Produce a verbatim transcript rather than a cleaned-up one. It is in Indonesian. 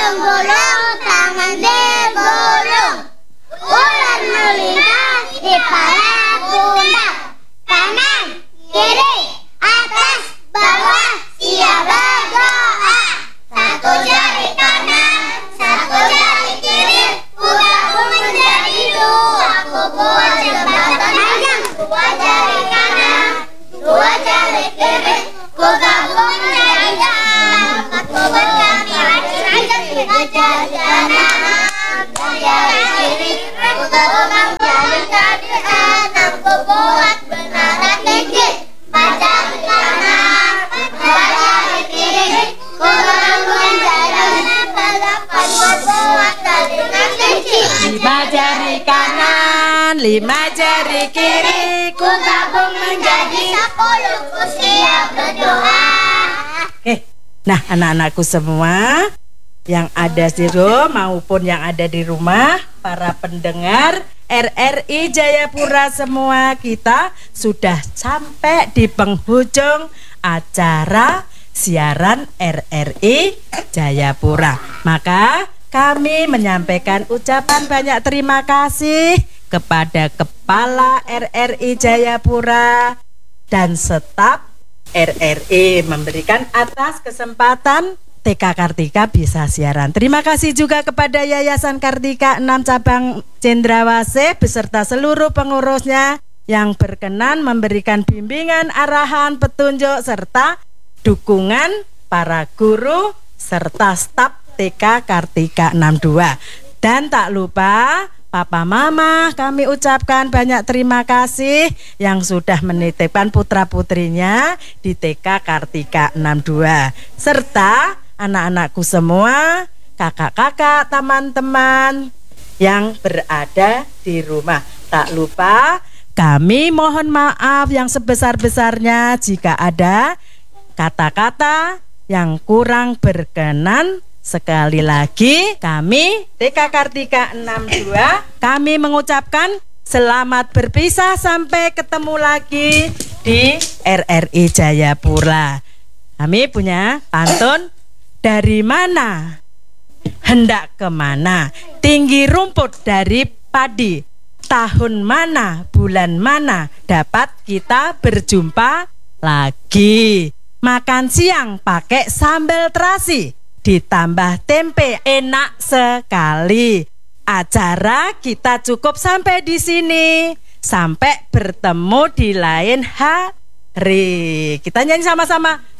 Gulung-gulung, tangan digulung. Ular melintas di pala pundak. Kanan, kiri, atas, bawah, siap berdoa. Satu jari kanan, satu jari kiri, ku gabung menjadi dua. Ku buat jembatan panjang. Dua jari kanan, dua jari kiri, ku gabung menjadi dua. Ku berkami ajak tiga jari kanan, dua jari kiri, ku gabung menjadi enam. Ku buat menara tinggi, empat jari kanan, dua jari kiri, ku gabung menjadi delapan. Ku buat telinga tinggi, Lima jari kanan, lima jari kiri, ku gabung menjadi sepuluh. Ku siap berdoa. Eh, nah anak-anakku semua yang ada di rumah maupun yang ada di rumah, para pendengar R R I Jayapura semua, kita sudah sampai di penghujung acara siaran R R I Jayapura. Maka kami menyampaikan ucapan banyak terima kasih kepada Kepala R R I Jayapura dan staf R R I memberikan atas kesempatan T K Kartika bisa siaran. Terima kasih juga kepada Yayasan Kartika enam Cabang Cendrawasih beserta seluruh pengurusnya yang berkenan memberikan bimbingan, arahan, petunjuk serta dukungan para guru serta staf T K Kartika enam dua. Dan tak lupa Papa Mama, kami ucapkan banyak terima kasih yang sudah menitipkan putra-putrinya di T K Kartika enam dua. Serta anak-anakku semua, kakak-kakak, teman-teman yang berada di rumah. Tak lupa kami mohon maaf yang sebesar-besarnya jika ada kata-kata yang kurang berkenan. Sekali lagi kami T K Kartika enam dua, kami mengucapkan selamat berpisah sampai ketemu lagi di R R I Jayapura. Kami punya pantun, dari mana hendak kemana, tinggi rumput dari padi, tahun mana bulan mana dapat kita berjumpa lagi. Makan siang pakai sambal terasi ditambah tempe, enak sekali. Acara kita cukup sampai di sini. Sampai bertemu di lain hari. Kita nyanyi sama-sama.